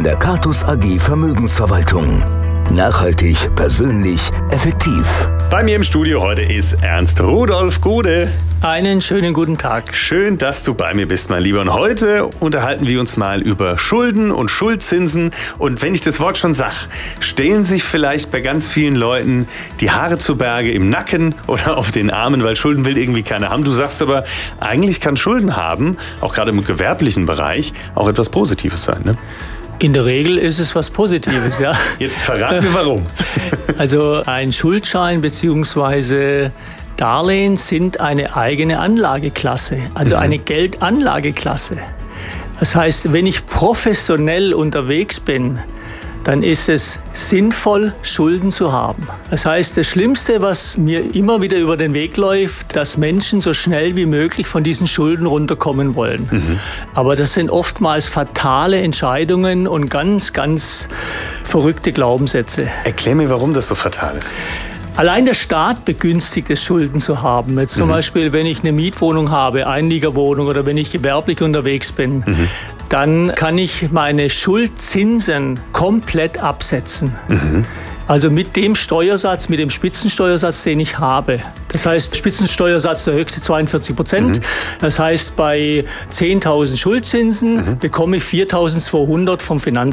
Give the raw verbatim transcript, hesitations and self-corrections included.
der Catus A G Vermögensverwaltung. Nachhaltig, persönlich, effektiv. Bei mir im Studio heute ist Ernst Rudolf Gude. Einen schönen guten Tag. Schön, dass du bei mir bist, mein Lieber. Und heute unterhalten wir uns mal über Schulden und Schuldzinsen. Und wenn ich das Wort schon sage, stellen sich vielleicht bei ganz vielen Leuten die Haare zu Berge im Nacken oder auf den Armen, weil Schulden will irgendwie keiner haben. Du sagst aber, eigentlich kann Schulden haben, auch gerade im gewerblichen Bereich, auch etwas Positives sein, ne? In der Regel ist es was Positives, ja. Jetzt verrat mir warum. Also ein Schuldschein bzw. Darlehen sind eine eigene Anlageklasse, also eine Geldanlageklasse. Das heißt, wenn ich professionell unterwegs bin, dann ist es sinnvoll, Schulden zu haben. Das heißt, das Schlimmste, was mir immer wieder über den Weg läuft, dass Menschen so schnell wie möglich von diesen Schulden runterkommen wollen. Mhm. Aber das sind oftmals fatale Entscheidungen und ganz, ganz verrückte Glaubenssätze. Erklär mir, warum das so fatal ist. Allein der Staat begünstigt es, Schulden zu haben. Jetzt zum mhm. Beispiel, wenn ich eine Mietwohnung habe, Einliegerwohnung oder wenn ich gewerblich unterwegs bin, mhm. dann kann ich meine Schuldzinsen komplett absetzen. Mhm. Also mit dem Steuersatz, mit dem Spitzensteuersatz, den ich habe. Das heißt, Spitzensteuersatz der höchste zweiundvierzig Prozent. Mhm. Das heißt, bei zehntausend Schuldzinsen mhm. bekomme ich viertausendzweihundert vom Finanzamt.